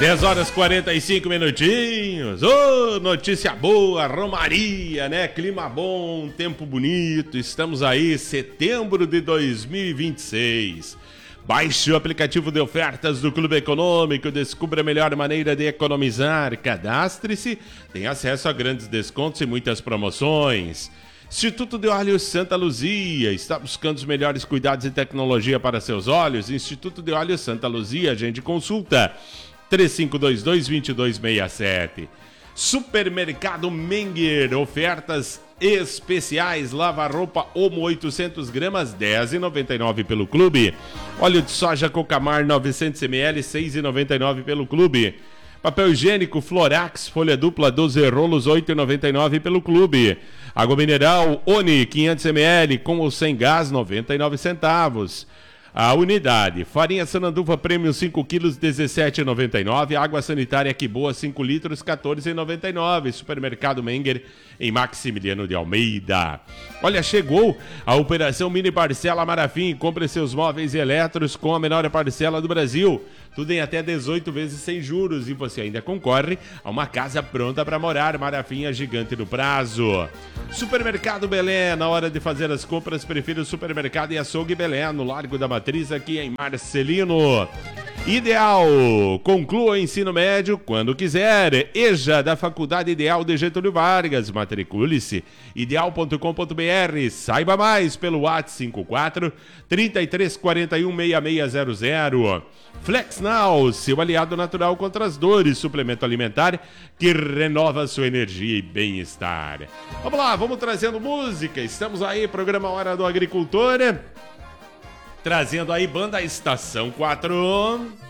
10 horas e 45 minutinhos. Ô, notícia boa, romaria, né? Clima bom, tempo bonito. Estamos aí, setembro de 2026. Baixe o aplicativo de ofertas do Clube Econômico, descubra a melhor maneira de economizar. Cadastre-se, tem acesso a grandes descontos e muitas promoções. Instituto de Olhos Santa Luzia, está buscando os melhores cuidados e tecnologia para seus olhos? Instituto de Olhos Santa Luzia, agende consulta 3522-2267. Supermercado Menger, ofertas especiais, lava-roupa Omo 800 gramas, R$10,99 pelo clube. Óleo de soja Cocamar 900 ml, R$6,99 pelo clube. Papel higiênico Florax, folha dupla 12 rolos, R$8,99 pelo clube. Água mineral Oni 500 ml, com ou sem gás, 99 centavos. A unidade, farinha Sananduva Premium 5 quilos, R$17,99. Água sanitária Que Boa 5 litros, R$14,99. Supermercado Menger, em Maximiliano de Almeida. Olha, chegou a Operação Mini Parcela Marafim. Compre seus móveis e eletros com a menor parcela do Brasil. Tudo em até 18 vezes sem juros. E você ainda concorre a uma casa pronta para morar. Marafim, a gigante do prazo. Supermercado Belém, na hora de fazer as compras, prefiro o Supermercado e Açougue Belém, no Largo da Matriz, aqui em Marcelino. Ideal, conclua o ensino médio quando quiser. EJA da Faculdade Ideal de Getúlio Vargas, matricule-se, ideal.com.br, saiba mais pelo WhatsApp 54 3341 6600. Flex Now, seu aliado natural contra as dores, suplemento alimentar que renova sua energia e bem-estar. Vamos lá, vamos trazendo música, estamos aí, programa Hora do Agricultor, trazendo aí banda Estação 4.